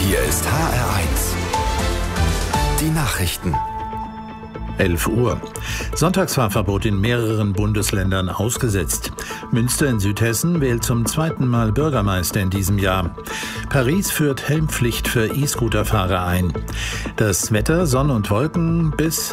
Hier ist HR1. Die Nachrichten. 11 Uhr. Sonntagsfahrverbot in mehreren Bundesländern ausgesetzt. Münster in Südhessen wählt zum zweiten Mal Bürgermeister in diesem Jahr. Paris führt Helmpflicht für E-Scooterfahrer ein. Das Wetter, Sonne und Wolken bis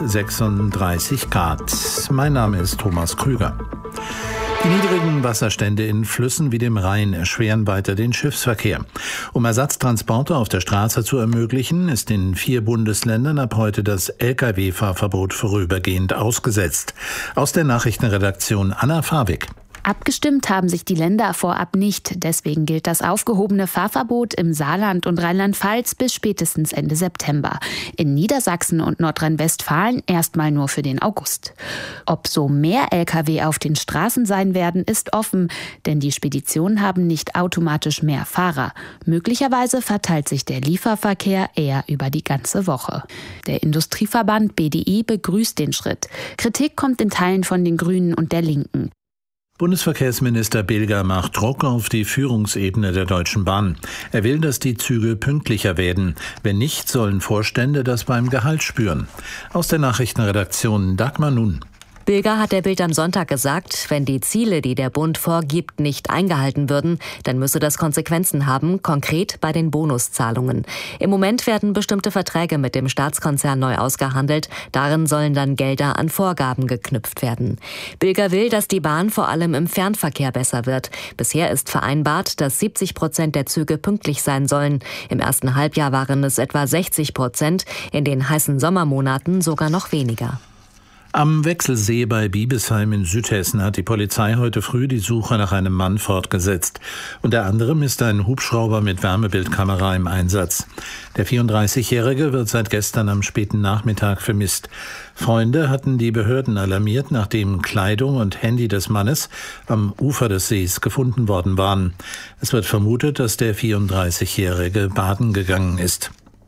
36 Grad. Mein Name ist Thomas Krüger. Die niedrigen Wasserstände in Flüssen wie dem Rhein erschweren weiter den Schiffsverkehr. Um Ersatztransporte auf der Straße zu ermöglichen, ist in 4 Bundesländern ab heute das Lkw-Fahrverbot vorübergehend ausgesetzt. Aus der Nachrichtenredaktion Anna Fawig. Abgestimmt haben sich die Länder vorab nicht. Deswegen gilt das aufgehobene Fahrverbot im Saarland und Rheinland-Pfalz bis spätestens Ende September. In Niedersachsen und Nordrhein-Westfalen erstmal nur für den August. Ob so mehr Lkw auf den Straßen sein werden, ist offen, denn die Speditionen haben nicht automatisch mehr Fahrer. Möglicherweise verteilt sich der Lieferverkehr eher über die ganze Woche. Der Industrieverband BDI begrüßt den Schritt. Kritik kommt in Teilen von den Grünen und der Linken. Bundesverkehrsminister Bilger macht Druck auf die Führungsebene der Deutschen Bahn. Er will, dass die Züge pünktlicher werden. Wenn nicht, sollen Vorstände das beim Gehalt spüren. Aus der Nachrichtenredaktion Dagmar Nun. Bilger hat der Bild am Sonntag gesagt, wenn die Ziele, die der Bund vorgibt, nicht eingehalten würden, dann müsse das Konsequenzen haben, konkret bei den Bonuszahlungen. Im Moment werden bestimmte Verträge mit dem Staatskonzern neu ausgehandelt. Darin sollen dann Gelder an Vorgaben geknüpft werden. Bilger will, dass die Bahn vor allem im Fernverkehr besser wird. Bisher ist vereinbart, dass 70% der Züge pünktlich sein sollen. Im ersten Halbjahr waren es etwa 60%, in den heißen Sommermonaten sogar noch weniger. Am Wechselsee bei Biebesheim in Südhessen hat die Polizei heute früh die Suche nach einem Mann fortgesetzt. Unter anderem ist ein Hubschrauber mit Wärmebildkamera im Einsatz. Der 34-Jährige wird seit gestern am späten Nachmittag vermisst. Freunde hatten die Behörden alarmiert, nachdem Kleidung und Handy des Mannes am Ufer des Sees gefunden worden waren. Es wird vermutet, dass der 34-Jährige baden gegangen ist.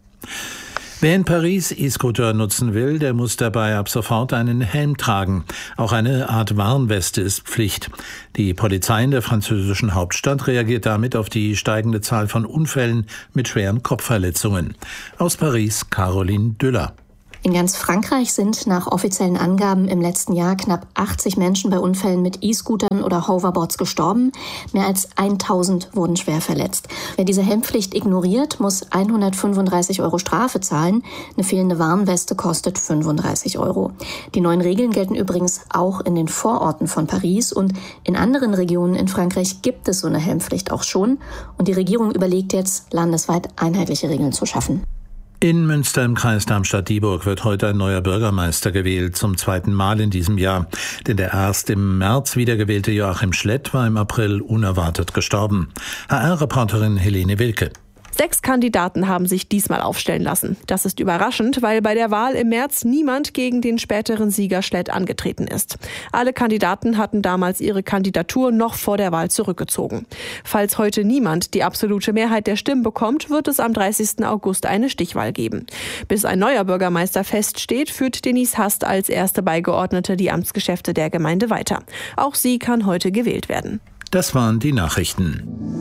Wer in Paris E-Scooter nutzen will, der muss dabei ab sofort einen Helm tragen. Auch eine Art Warnweste ist Pflicht. Die Polizei in der französischen Hauptstadt reagiert damit auf die steigende Zahl von Unfällen mit schweren Kopfverletzungen. Aus Paris Caroline Düller. In ganz Frankreich sind nach offiziellen Angaben im letzten Jahr knapp 80 Menschen bei Unfällen mit E-Scootern oder Hoverboards gestorben. Mehr als 1000 wurden schwer verletzt. Wer diese Helmpflicht ignoriert, muss 135 € Strafe zahlen. Eine fehlende Warnweste kostet 35 €. Die neuen Regeln gelten übrigens auch in den Vororten von Paris. Und in anderen Regionen in Frankreich gibt es so eine Helmpflicht auch schon. Und die Regierung überlegt jetzt, landesweit einheitliche Regeln zu schaffen. In Münster im Kreis Darmstadt-Dieburg wird heute ein neuer Bürgermeister gewählt, zum zweiten Mal in diesem Jahr. Denn der erst im März wiedergewählte Joachim Schlett war im April unerwartet gestorben. HR-Reporterin Helene Wilke. 6 Kandidaten haben sich diesmal aufstellen lassen. Das ist überraschend, weil bei der Wahl im März niemand gegen den späteren Sieger Schlett angetreten ist. Alle Kandidaten hatten damals ihre Kandidatur noch vor der Wahl zurückgezogen. Falls heute niemand die absolute Mehrheit der Stimmen bekommt, wird es am 30. August eine Stichwahl geben. Bis ein neuer Bürgermeister feststeht, führt Denise Hast als erste Beigeordnete die Amtsgeschäfte der Gemeinde weiter. Auch sie kann heute gewählt werden. Das waren die Nachrichten.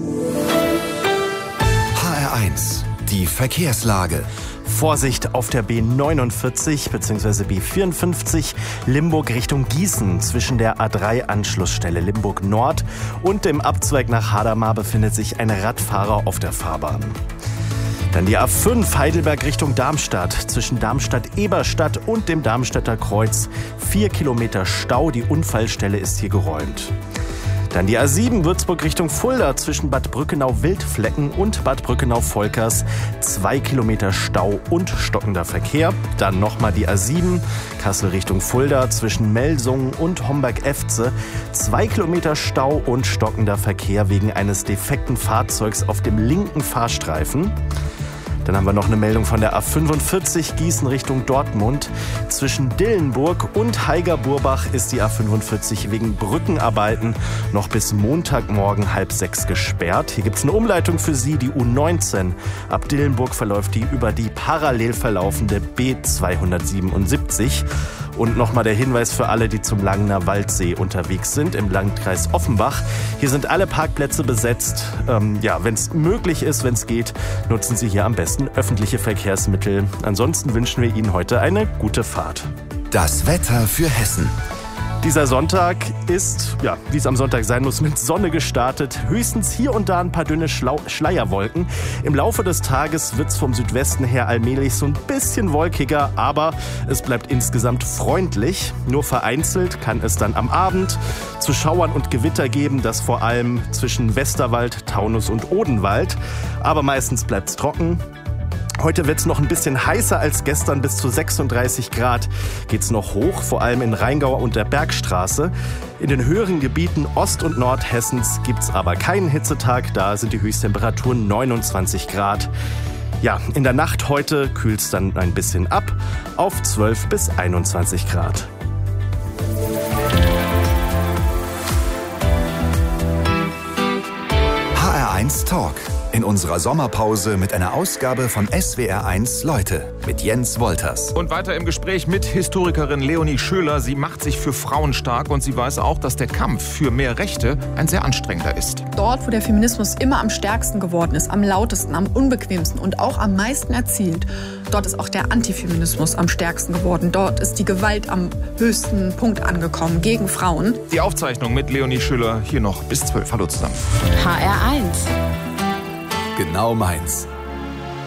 HR1, die Verkehrslage. Vorsicht auf der B49 bzw. B54 Limburg Richtung Gießen. Zwischen der A3-Anschlussstelle Limburg Nord und dem Abzweig nach Hadamar befindet sich ein Radfahrer auf der Fahrbahn. Dann die A5 Heidelberg Richtung Darmstadt. Zwischen Darmstadt-Eberstadt und dem Darmstädter Kreuz 4 Kilometer Stau. Die Unfallstelle ist hier geräumt. Dann die A7 Würzburg Richtung Fulda zwischen Bad Brückenau-Wildflecken und Bad Brückenau-Volkers 2 Kilometer Stau und stockender Verkehr. Dann nochmal die A7 Kassel Richtung Fulda zwischen Melsungen und Homberg-Efze 2 Kilometer Stau und stockender Verkehr wegen eines defekten Fahrzeugs auf dem linken Fahrstreifen. Dann haben wir noch eine Meldung von der A45 Gießen Richtung Dortmund. Zwischen Dillenburg und Haiger-Burbach ist die A45 wegen Brückenarbeiten noch bis Montagmorgen 5:30 gesperrt. Hier gibt es eine Umleitung für Sie, die U19. Ab Dillenburg verläuft die über die parallel verlaufende B277. Und nochmal der Hinweis für alle, die zum Langener Waldsee unterwegs sind, im Landkreis Offenbach. Hier sind alle Parkplätze besetzt. Wenn es möglich ist, wenn es geht, nutzen Sie hier am besten öffentliche Verkehrsmittel. Ansonsten wünschen wir Ihnen heute eine gute Fahrt. Das Wetter für Hessen. Dieser Sonntag ist, wie es am Sonntag sein muss, mit Sonne gestartet. Höchstens hier und da ein paar dünne Schleierwolken. Im Laufe des Tages wird es vom Südwesten her allmählich so ein bisschen wolkiger, aber es bleibt insgesamt freundlich. Nur vereinzelt kann es dann am Abend zu Schauern und Gewitter geben, das vor allem zwischen Westerwald, Taunus und Odenwald. Aber meistens bleibt es trocken. Heute wird es noch ein bisschen heißer als gestern, bis zu 36 Grad geht's noch hoch, vor allem in Rheingau und der Bergstraße. In den höheren Gebieten Ost- und Nordhessens gibt's aber keinen Hitzetag, da sind die Höchsttemperaturen 29 Grad. Ja, in der Nacht heute kühlt's dann ein bisschen ab auf 12 bis 21 Grad. HR1 Talk. In unserer Sommerpause mit einer Ausgabe von SWR1 Leute mit Jens Wolters. Und weiter im Gespräch mit Historikerin Leonie Schöler. Sie macht sich für Frauen stark und sie weiß auch, dass der Kampf für mehr Rechte ein sehr anstrengender ist. Dort, wo der Feminismus immer am stärksten geworden ist, am lautesten, am unbequemsten und auch am meisten erzielt, dort ist auch der Antifeminismus am stärksten geworden. Dort ist die Gewalt am höchsten Punkt angekommen gegen Frauen. Die Aufzeichnung mit Leonie Schöler hier noch bis 12. Hallo zusammen. HR1. Genau meins.